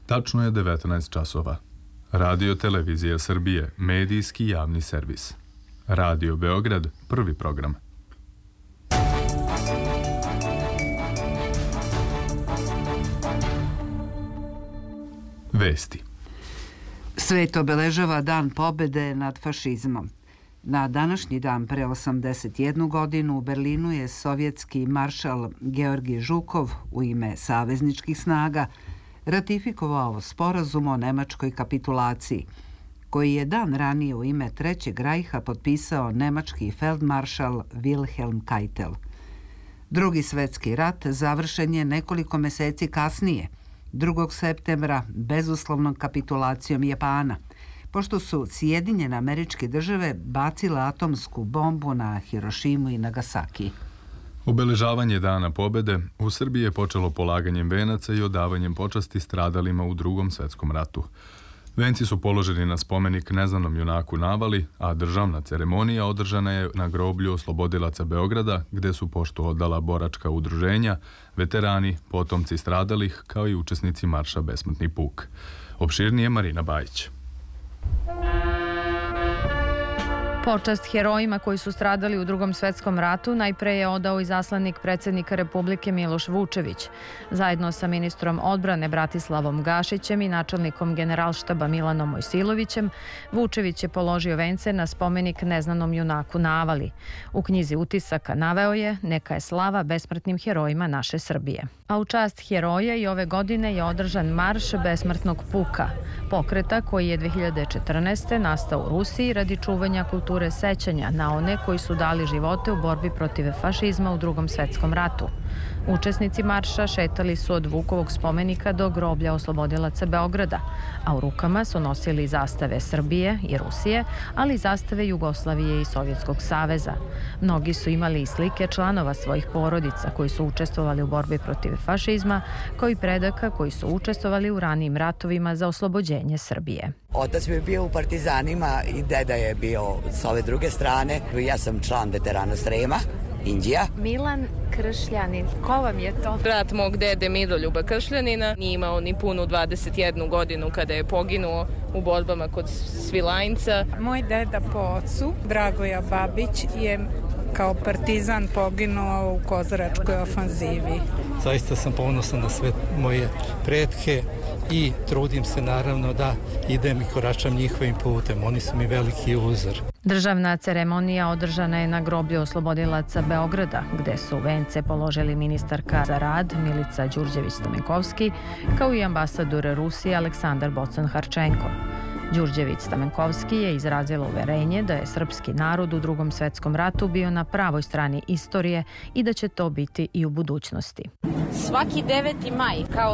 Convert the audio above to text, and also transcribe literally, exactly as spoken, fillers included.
Tačno je devetnaest časova. Radio Televizija Srbije, medijski javni servis. Radio Beograd, prvi program. Vesti. Svet obeležava Dan pobede nad fašizmom. Na današnji dan pre osamdeset jednu godinu u Berlinu je sovjetski maršal Georgij Žukov u ime savezničkih snaga ratifikovao sporazum o nemačkoj kapitulaciji, koji je dan ranije u ime Trećeg rajha potpisao nemački feldmaršal Wilhelm Keitel. Drugi svetski rat završen je nekoliko meseci kasnije, drugog septembra, bezuslovnom kapitulacijom Japana, pošto su Sjedinjene Američke Države bacile atomsku bombu na Hirošimu i Nagasaki. Obeležavanje Dana pobede u Srbiji je počelo polaganjem venaca i odavanjem počasti stradalima u Drugom svetskom ratu. Venci su položeni na spomenik neznanom junaku Navali, a državna ceremonija održana je na groblju oslobodilaca Beograda, gde su poštu odala boračka udruženja, veterani, potomci stradalih, kao i učesnici marša Besmrtni puk. Opširnije Marina Bajić. Počast herojima koji su stradali u Drugom svetskom ratu najpre je odao izaslanik predsjednika Republike Miloš Vučević. Zajedno sa ministrom odbrane Bratislavom Gašićem i načelnikom generalštaba Milanom Mojsilovićem, Vučević je položio vence na spomenik neznanom junaku Navali. U knjizi utisaka naveo je: "Neka je slava besmrtnim herojima naše Srbije." A u čast heroja i ove godine je održan marš Besmrtnog puka, pokreta koji je dve hiljade četrnaeste. nastao u Rusiji radi čuvanja kulture sećanja na one koji su dali živote u borbi protiv fašizma u Drugom svetskom ratu. Učesnici marša šetali su od Vukovog spomenika do groblja oslobodilaca Beograda, a u rukama su nosili zastave Srbije i Rusije, ali i zastave Jugoslavije i Sovjetskog saveza. Mnogi su imali i slike članova svojih porodica koji su učestvovali u borbi protiv fašizma, kao i predaka koji su učestvovali u ranijim ratovima za oslobođenje Srbije. Otac mi je bio u partizanima i deda je bio s ove druge strane. Ja sam član veterana Srema, Indija. Milan Kršljanin, ko vam je to? Brat mog dede Miroljuba Kršljanina, nije imao ni punu dvadeset jednu godinu kada je poginuo u borbama kod Svilajnca. Moj deda po ocu, Dragoja Babić, je kao partizan poginuo u Kozaračkoj ofanzivi. Zaista sam ponosan na sve moje pretke i trudim se naravno da idem i koračam njihovim putem. Oni su mi veliki uzor. Državna ceremonija održana je na groblju oslobodilaca Beograda, gde su vence položili ministarka za rad Milica Đurđević-Stamenkovski, kao i ambasador Rusije Aleksandar Bocan-Harčenko. Đurđević-Stamenkovski je izrazila uverenje da je srpski narod u Drugom svetskom ratu bio na pravoj strani istorije i da će to biti i u budućnosti. Svaki deveti maj kao